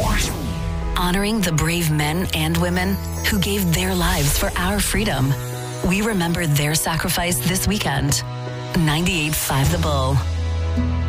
Honoring the brave men and women who gave their lives for our freedom. We remember their sacrifice this weekend. 98.5 The Bull.